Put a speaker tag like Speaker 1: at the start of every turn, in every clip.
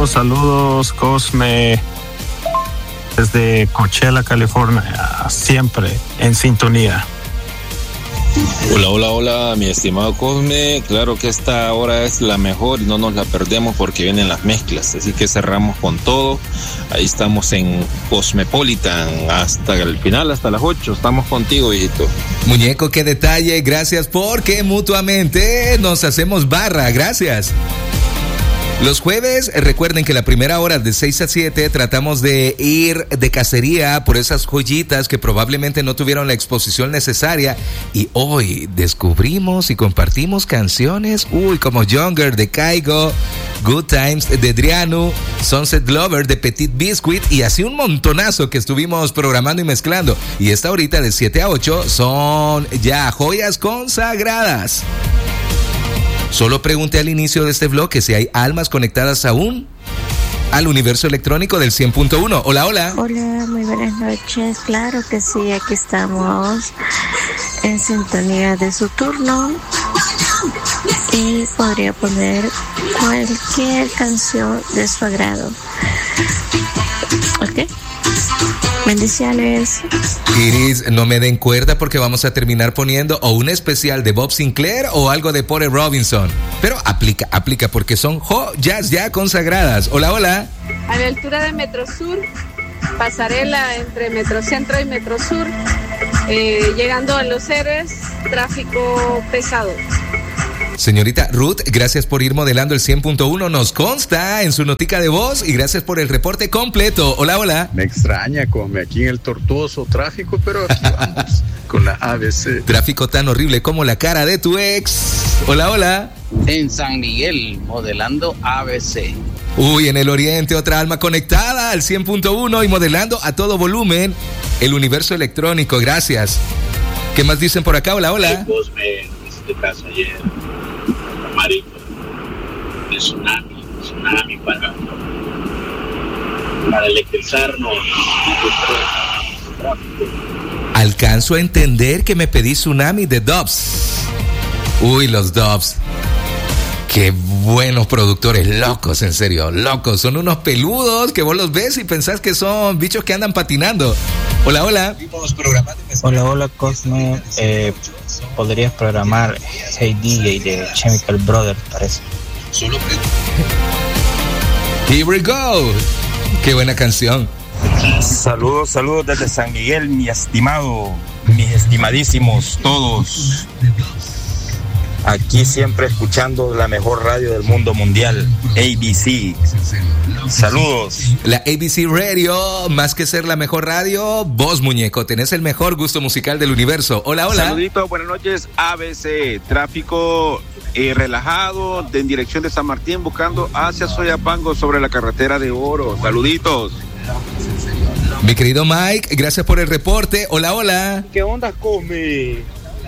Speaker 1: Saludos, Cosme. Desde Coachella, California, siempre en sintonía.
Speaker 2: Hola, mi estimado Cosme. Claro que esta hora es la mejor y no nos la perdemos porque vienen las mezclas. Así que cerramos con todo. Ahí estamos en Cosmopolitan hasta el final, hasta las 8. Estamos contigo, hijito.
Speaker 3: Muñeco, qué detalle. Gracias porque mutuamente nos hacemos barra. Gracias. Los jueves, recuerden que la primera hora de 6 a 7 tratamos de ir de cacería por esas joyitas que probablemente no tuvieron la exposición necesaria. Y hoy descubrimos y compartimos canciones, como Younger de Kygo, Good Times de Adriano, Sunset Lover de Petit Biscuit y así un montonazo que estuvimos programando y mezclando. Y esta horita de 7 a 8 son ya joyas consagradas. Solo pregunté al inicio de este bloque si hay almas conectadas aún al universo electrónico del 100.1. Hola.
Speaker 4: Hola, muy buenas noches. Claro que sí, aquí estamos en sintonía de su turno. Y podría poner cualquier canción de su agrado. ¿Ok? Bendiciones.
Speaker 3: Iris, no me den cuerda porque vamos a terminar poniendo o un especial de Bob Sinclair o algo de Porter Robinson. Pero aplica porque son joyas ya consagradas. Hola.
Speaker 5: A la altura de Metrosur, pasarela entre Metrocentro y Metrosur, llegando a Los Héroes, tráfico pesado.
Speaker 3: Señorita Ruth, gracias por ir modelando el 100.1, nos consta en su notica de voz y gracias por el reporte completo. Hola.
Speaker 6: Me extraña, Cosme, aquí en el tortuoso tráfico, pero aquí vamos con la ABC.
Speaker 3: Tráfico tan horrible como la cara de tu ex. Hola.
Speaker 7: En San Miguel, modelando ABC.
Speaker 3: En el oriente, otra alma conectada al 100.1 y modelando a todo volumen el universo electrónico. Gracias. ¿Qué más dicen por acá? Hola.
Speaker 8: Cosme, hiciste caso ayer. Marito, de tsunami para electrizarnos.
Speaker 3: Alcanzo a entender que me pedí Tsunami de Dubs. Los Dubs. Qué buenos productores, locos, en serio, locos. Son unos peludos que vos los ves y pensás que son bichos que andan patinando. Hola.
Speaker 9: Hola, Cosme. ¿Podrías programar Hey DJ de Chemical Brothers, parece?
Speaker 3: Here we go. Qué buena canción.
Speaker 10: Saludos desde San Miguel, mis estimadísimos todos. Aquí siempre escuchando la mejor radio del mundo mundial, ABC. Saludos.
Speaker 3: La ABC Radio, más que ser la mejor radio, vos, muñeco, tenés el mejor gusto musical del universo. Hola.
Speaker 11: Saluditos, buenas noches, ABC. Tráfico relajado en dirección de San Martín, buscando hacia Soyapango sobre la carretera de Oro. Saluditos.
Speaker 3: Mi querido Mike, gracias por el reporte. Hola.
Speaker 12: ¿Qué onda, Cosme?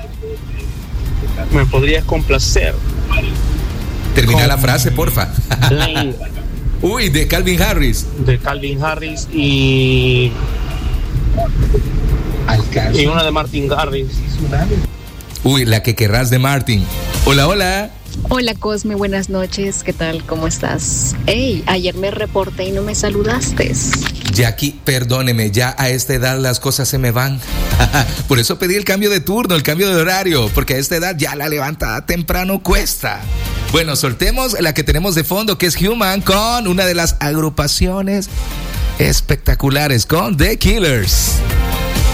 Speaker 12: ¿Me podrías complacer?
Speaker 3: Termina la frase, porfa. De Calvin Harris.
Speaker 12: Y una de Martin Garrix.
Speaker 3: La que querrás de Martin. Hola.
Speaker 13: Hola, Cosme, buenas noches. ¿Qué tal? ¿Cómo estás? Ayer me reporté y no me saludaste.
Speaker 3: Jackie, perdóneme, ya a esta edad las cosas se me van. Por eso pedí el cambio de turno, el cambio de horario, porque a esta edad ya la levantada temprano cuesta. Bueno, soltemos la que tenemos de fondo, que es Human, con una de las agrupaciones espectaculares, con The Killers.